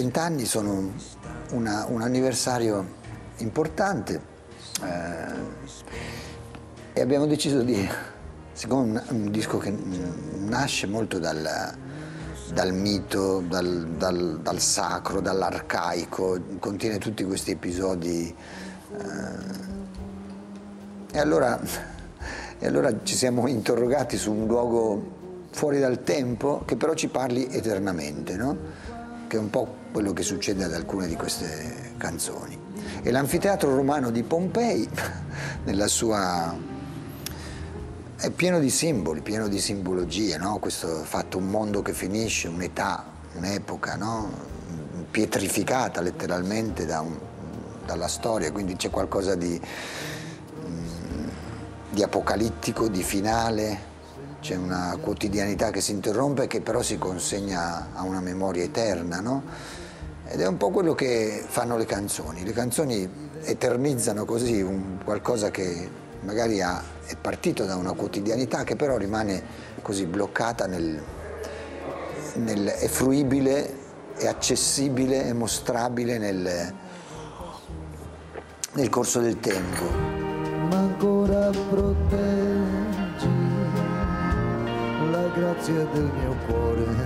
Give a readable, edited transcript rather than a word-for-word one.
20 anni sono un anniversario importante e abbiamo deciso di, siccome è un disco che nasce molto dal mito, dal sacro, dall'arcaico, contiene tutti questi episodi, e allora ci siamo interrogati su un luogo fuori dal tempo che però ci parli eternamente, no? Che è un po' quello che succede ad alcune di queste canzoni. E l'anfiteatro romano di Pompei, nella sua... è pieno di simboli, pieno di simbologie, no? Questo fatto, un mondo che finisce, un'età, un'epoca, no? Pietrificata letteralmente dalla storia, quindi c'è qualcosa di apocalittico, di finale. C'è una quotidianità che si interrompe, che però si consegna a una memoria eterna, no? Ed è un po' quello che fanno le canzoni. Le canzoni eternizzano così qualcosa che magari è partito da una quotidianità che però rimane così bloccata è fruibile, è accessibile, è mostrabile nel corso del tempo. Ma ancora proteggi la grazia del mio cuore.